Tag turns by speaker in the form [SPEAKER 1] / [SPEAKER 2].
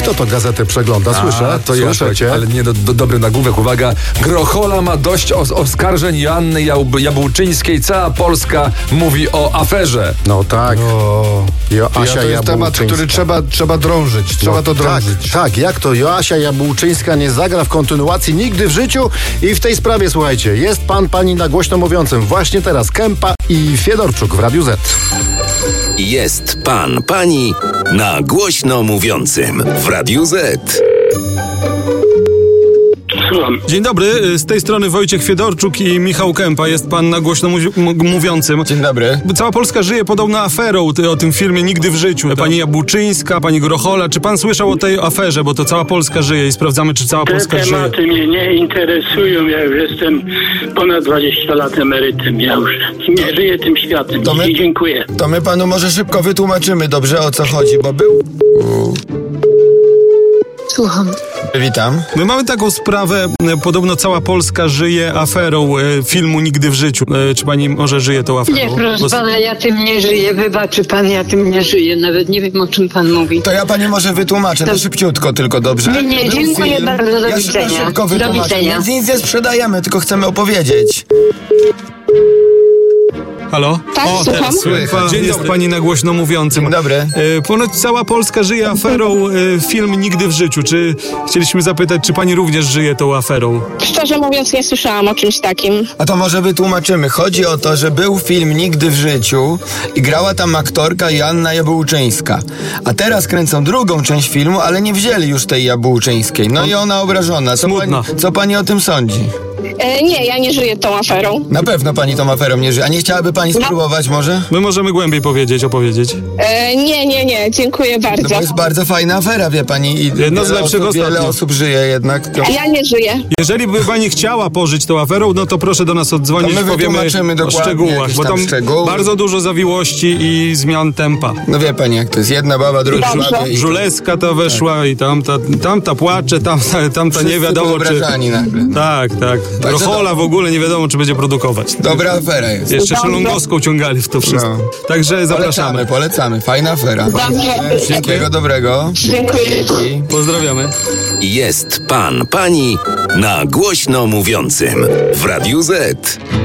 [SPEAKER 1] Kto to gazetę przegląda? Słyszę.
[SPEAKER 2] To ja,
[SPEAKER 1] Słyszycie?
[SPEAKER 2] ale nie dobry nagłówek. Uwaga, Grochola ma dość oskarżeń Joanny Jabłczyńskiej. Cała Polska mówi o aferze.
[SPEAKER 1] No tak. Joasia
[SPEAKER 3] To jest temat, który trzeba drążyć. Trzeba to drążyć.
[SPEAKER 1] Tak, jak to Joasia Jabłczyńska nie zagra w kontynuacji nigdy w życiu? I w tej sprawie, słuchajcie, jest pani na głośno mówiącym. Właśnie teraz Kępa i Fiedorczuk w Radiu Z.
[SPEAKER 4] Jest pani na głośno mówiącym w Radiu Z.
[SPEAKER 5] Dzień dobry, z tej strony Wojciech Fiedorczuk i Michał Kępa. Jest pan na głośno mówiącym.
[SPEAKER 3] Dzień dobry.
[SPEAKER 5] Cała Polska żyje podobno aferą o tym filmie Nigdy w życiu. Pani Jabłczyńska, pani Grochola. Czy pan słyszał o tej aferze? Bo to cała Polska żyje i sprawdzamy, czy cała Polska żyje.
[SPEAKER 6] Te tematy mnie nie interesują. Ja już jestem ponad 20 lat emerytem. Ja już nie żyję tym światem. Dziękuję.
[SPEAKER 3] To my panu może szybko wytłumaczymy dobrze, o co chodzi, bo był...
[SPEAKER 7] Słucham.
[SPEAKER 3] Witam.
[SPEAKER 5] My mamy taką sprawę, podobno cała Polska żyje aferą filmu Nigdy w życiu. Czy pani może żyje tą aferą?
[SPEAKER 7] Nie, proszę pana, ja tym nie żyję. Wybaczy pan, ja tym nie żyję. Nawet nie wiem, o czym pan mówi.
[SPEAKER 3] To ja pani może wytłumaczę, to szybciutko tylko, dobrze?
[SPEAKER 7] Nie, dziękuję bardzo, do widzenia.
[SPEAKER 3] Szybko wytłumaczę.
[SPEAKER 7] Do widzenia.
[SPEAKER 3] Nic nie sprzedajemy, tylko chcemy opowiedzieć.
[SPEAKER 5] Halo?
[SPEAKER 8] Tak, słucham.
[SPEAKER 5] Dzień dobry, pani na głośno mówiącym.
[SPEAKER 3] Dzień dobry.
[SPEAKER 5] Ponoć cała Polska żyje aferą film Nigdy w życiu. Czy chcieliśmy zapytać, czy pani również żyje tą aferą?
[SPEAKER 8] Szczerze mówiąc, nie słyszałam o czymś takim.
[SPEAKER 3] A to może wytłumaczymy. Chodzi o to, że był film Nigdy w życiu i grała tam aktorka Joanna Jabłczyńska. A teraz kręcą drugą część filmu, ale nie wzięli już tej Jabłczyńskiej. No i ona obrażona.
[SPEAKER 5] Smutna.
[SPEAKER 3] Co pani o tym sądzi?
[SPEAKER 8] Nie, ja nie żyję tą aferą.
[SPEAKER 3] Na pewno pani tą aferą nie żyje. A nie chciałaby pani spróbować może?
[SPEAKER 5] My możemy głębiej opowiedzieć.
[SPEAKER 8] Nie, dziękuję
[SPEAKER 3] No
[SPEAKER 8] bardzo.
[SPEAKER 3] bo jest bardzo fajna afera, wie pani. I
[SPEAKER 5] Jedno z lepszych
[SPEAKER 3] wiele
[SPEAKER 5] ostatnio.
[SPEAKER 3] osób żyje jednak.
[SPEAKER 8] Ja nie żyję.
[SPEAKER 5] Jeżeli by pani chciała pożyć tą aferą, no to proszę do nas odzwonić,
[SPEAKER 3] To my
[SPEAKER 5] powiemy
[SPEAKER 3] wytłumaczymy
[SPEAKER 5] o
[SPEAKER 3] dokładnie
[SPEAKER 5] szczegółach,
[SPEAKER 3] jakieś
[SPEAKER 5] bo
[SPEAKER 3] tam
[SPEAKER 5] tam
[SPEAKER 3] szczegóły.
[SPEAKER 5] bardzo dużo zawiłości i zmian tempa.
[SPEAKER 3] No wie pani jak to jest. Jedna baba, druga baba i...
[SPEAKER 5] Żuleska to weszła i tamta płacze, tamta nie wiadomo czy...
[SPEAKER 3] nagle.
[SPEAKER 5] Tak. Grochola w ogóle nie wiadomo, czy będzie produkować.
[SPEAKER 3] Dobra afera jest.
[SPEAKER 5] Jeszcze Szelongowską ciągali w to wszystko.
[SPEAKER 3] No.
[SPEAKER 5] Także zapraszamy.
[SPEAKER 3] Polecamy. Fajna afera. Wszystkiego dobrego.
[SPEAKER 8] Dziękuję.
[SPEAKER 5] Pozdrawiamy.
[SPEAKER 4] Jest pani na głośno mówiącym w Radiu Z.